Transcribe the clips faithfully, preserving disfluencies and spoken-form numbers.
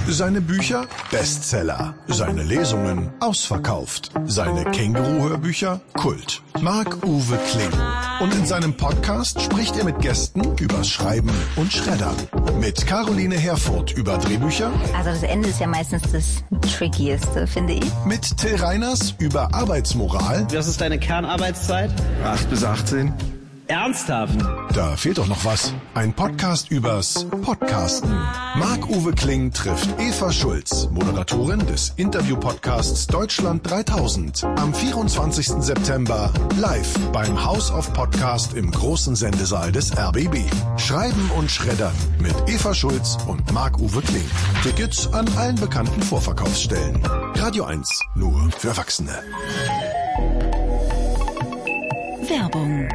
Seine Bücher Bestseller, seine Lesungen ausverkauft, seine Känguru-Hörbücher Kult. Marc-Uwe Kling. Und in seinem Podcast spricht er mit Gästen übers Schreiben und Schreddern. Mit Caroline Herfurth über Drehbücher. Also das Ende ist ja meistens das Trickieste, finde ich. Mit Till Reiners über Arbeitsmoral. Was ist deine Kernarbeitszeit? acht bis achtzehn. Ernsthaft? Da fehlt doch noch was. Ein Podcast übers Podcasten. Marc-Uwe Kling trifft Eva Schulz, Moderatorin des Interview-Podcasts Deutschland dreitausend. Am vierundzwanzigsten September live beim House of Podcast im großen Sendesaal des R B B. Schreiben und Schreddern mit Eva Schulz und Marc-Uwe Kling. Tickets an allen bekannten Vorverkaufsstellen. Radio eins, nur für Erwachsene. Werbung.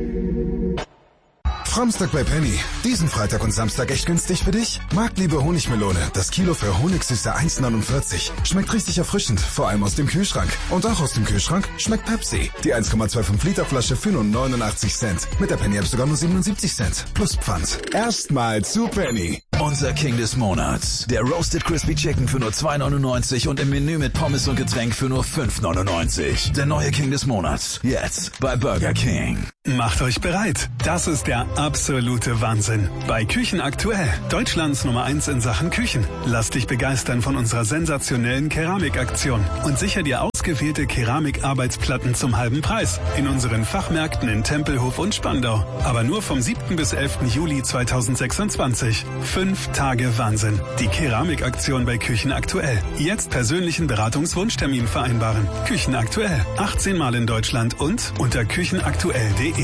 Framstock bei Penny. Diesen Freitag und Samstag echt günstig für dich? Marktliebe Honigmelone. Das Kilo für Honigsüße eins neunundvierzig. Schmeckt richtig erfrischend, vor allem aus dem Kühlschrank. Und auch aus dem Kühlschrank schmeckt Pepsi. Die eins Komma fünfundzwanzig Liter Flasche für nur neunundachtzig Cent. Mit der Penny App sogar nur siebenundsiebzig Cent. Plus Pfand. Erstmal zu Penny. Unser King des Monats. Der Roasted Crispy Chicken für nur zwei neunundneunzig und im Menü mit Pommes und Getränk für nur fünf neunundneunzig. Der neue King des Monats. Jetzt bei Burger King. Macht euch bereit. Das ist der absolute Wahnsinn. Bei Küchen aktuell. Deutschlands Nummer eins in Sachen Küchen. Lass dich begeistern von unserer sensationellen Keramikaktion und sicher dir ausgewählte Keramikarbeitsplatten zum halben Preis. In unseren Fachmärkten in Tempelhof und Spandau. Aber nur vom siebten bis elften Juli zweitausendsechsundzwanzig. Fünf Tage Wahnsinn. Die Keramikaktion bei Küchen aktuell. Jetzt persönlichen Beratungswunschtermin vereinbaren. Küchen aktuell. achtzehn Mal in Deutschland und unter küchenaktuell punkt de.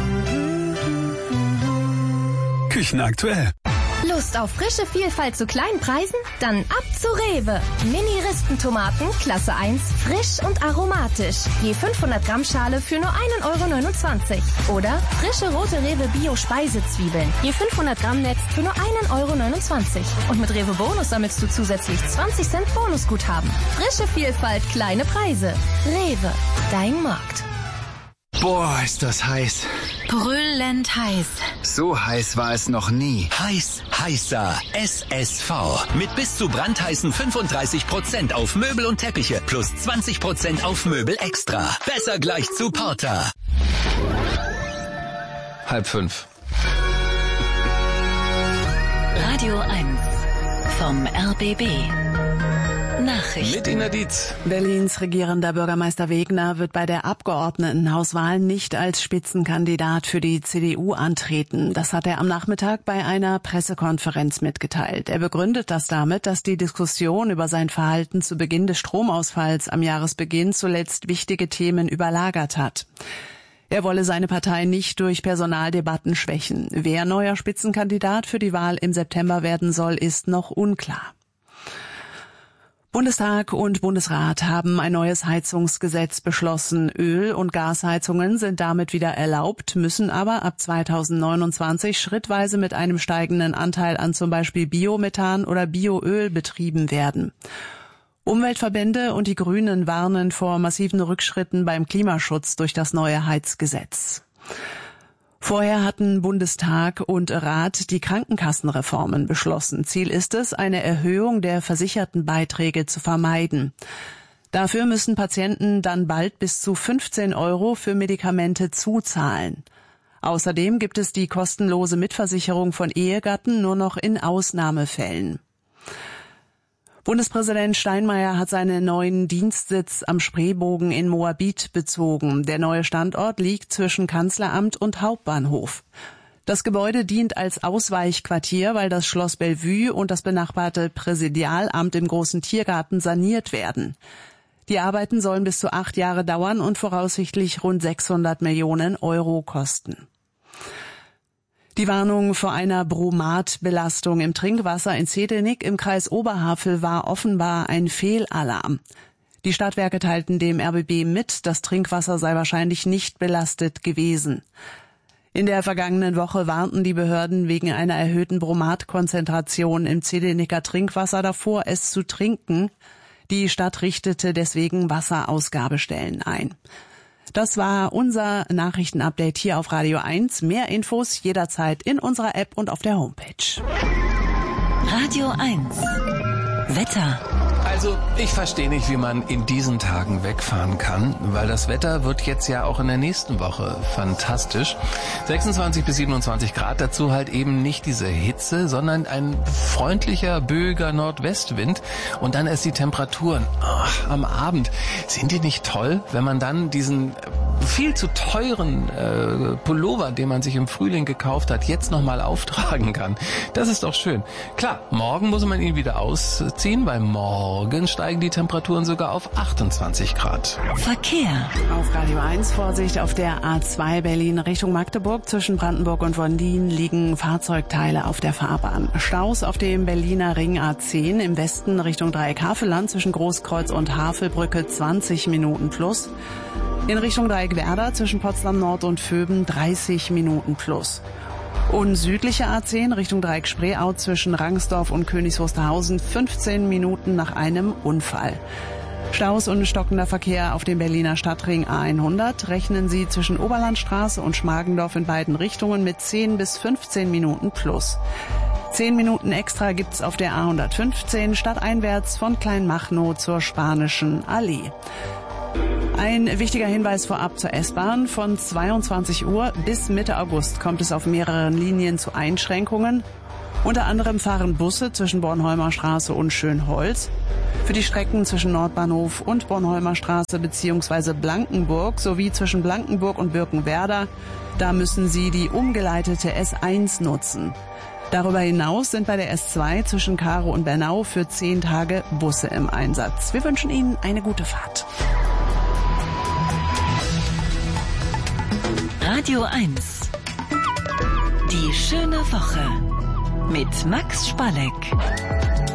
Küchen aktuell. Lust auf frische Vielfalt zu kleinen Preisen? Dann ab zu Rewe. Mini-Ristentomaten, Klasse eins, frisch und aromatisch. Je fünfhundert Gramm Schale für nur ein Euro neunundzwanzig. Oder frische rote Rewe Bio-Speisezwiebeln. Je fünfhundert Gramm Netz für nur ein Euro neunundzwanzig. Und mit Rewe Bonus sammelst du zusätzlich zwanzig Cent Bonusguthaben. Frische Vielfalt, kleine Preise. Rewe, dein Markt. Boah, ist das heiß. Brüllend heiß. So heiß war es noch nie. Heiß, heißer. S S V. Mit bis zu brandheißen fünfunddreißig Prozent auf Möbel und Teppiche plus zwanzig Prozent auf Möbel extra. Besser gleich zu Porter. Halb fünf. Radio eins vom R B B. Nachrichten. Mit Ina Dietz. Berlins regierender Bürgermeister Wegner wird bei der Abgeordnetenhauswahl nicht als Spitzenkandidat für die C D U antreten. Das hat er am Nachmittag bei einer Pressekonferenz mitgeteilt. Er begründet das damit, dass die Diskussion über sein Verhalten zu Beginn des Stromausfalls am Jahresbeginn zuletzt wichtige Themen überlagert hat. Er wolle seine Partei nicht durch Personaldebatten schwächen. Wer neuer Spitzenkandidat für die Wahl im September werden soll, ist noch unklar. Bundestag und Bundesrat haben ein neues Heizungsgesetz beschlossen. Öl- und Gasheizungen sind damit wieder erlaubt, müssen aber ab zweitausendneunundzwanzig schrittweise mit einem steigenden Anteil an zum Beispiel Biomethan oder Bioöl betrieben werden. Umweltverbände und die Grünen warnen vor massiven Rückschritten beim Klimaschutz durch das neue Heizgesetz. Vorher hatten Bundestag und Rat die Krankenkassenreformen beschlossen. Ziel ist es, eine Erhöhung der versicherten Beiträge zu vermeiden. Dafür müssen Patienten dann bald bis zu fünfzehn Euro für Medikamente zuzahlen. Außerdem gibt es die kostenlose Mitversicherung von Ehegatten nur noch in Ausnahmefällen. Bundespräsident Steinmeier hat seinen neuen Dienstsitz am Spreebogen in Moabit bezogen. Der neue Standort liegt zwischen Kanzleramt und Hauptbahnhof. Das Gebäude dient als Ausweichquartier, weil das Schloss Bellevue und das benachbarte Präsidialamt im Großen Tiergarten saniert werden. Die Arbeiten sollen bis zu acht Jahre dauern und voraussichtlich rund sechshundert Millionen Euro kosten. Die Warnung vor einer Bromatbelastung im Trinkwasser in Zedelnick im Kreis Oberhavel war offenbar ein Fehlalarm. Die Stadtwerke teilten dem R B B mit, das Trinkwasser sei wahrscheinlich nicht belastet gewesen. In der vergangenen Woche warnten die Behörden wegen einer erhöhten Bromatkonzentration im Zedelnicker Trinkwasser davor, es zu trinken. Die Stadt richtete deswegen Wasserausgabestellen ein. Das war unser Nachrichtenupdate hier auf Radio eins. Mehr Infos jederzeit in unserer App und auf der Homepage. Radio eins. Wetter. Also, ich verstehe nicht, wie man in diesen Tagen wegfahren kann, weil das Wetter wird jetzt ja auch in der nächsten Woche fantastisch. sechsundzwanzig bis siebenundzwanzig Grad, dazu halt eben nicht diese Hitze, sondern ein freundlicher, böiger Nordwestwind und dann erst die Temperaturen. Ach, am Abend, sind die nicht toll, wenn man dann diesen viel zu teuren äh, Pullover, den man sich im Frühling gekauft hat, jetzt nochmal auftragen kann. Das ist doch schön. Klar, morgen muss man ihn wieder ausziehen, weil morgen steigen die Temperaturen sogar auf achtundzwanzig Grad. Verkehr. Auf Radio eins Vorsicht auf der A zwei Berlin Richtung Magdeburg. Zwischen Brandenburg und Wondin liegen Fahrzeugteile auf der Fahrbahn. Staus auf dem Berliner Ring A zehn im Westen Richtung Dreieck Havelland zwischen Großkreuz und Havelbrücke zwanzig Minuten plus. In Richtung Dreieck Werder zwischen Potsdam Nord und Vöben dreißig Minuten plus. Und südliche A zehn Richtung Dreieck Spreeau zwischen Rangsdorf und Königs Wusterhausen fünfzehn Minuten nach einem Unfall. Staus und stockender Verkehr auf dem Berliner Stadtring A hundert rechnen Sie zwischen Oberlandstraße und Schmargendorf in beiden Richtungen mit zehn bis fünfzehn Minuten plus. zehn Minuten extra gibt's auf der A hundertfünfzehn stadteinwärts von Kleinmachnow zur Spanischen Allee. Ein wichtiger Hinweis vorab zur S-Bahn. Von zweiundzwanzig Uhr bis Mitte August kommt es auf mehreren Linien zu Einschränkungen. Unter anderem fahren Busse zwischen Bornholmer Straße und Schönholz. Für die Strecken zwischen Nordbahnhof und Bornholmer Straße bzw. Blankenburg sowie zwischen Blankenburg und Birkenwerder, da müssen Sie die umgeleitete S eins nutzen. Darüber hinaus sind bei der S zwei zwischen Karow und Bernau für zehn Tage Busse im Einsatz. Wir wünschen Ihnen eine gute Fahrt. Radio eins. Die schöne Woche mit Max Spalleck.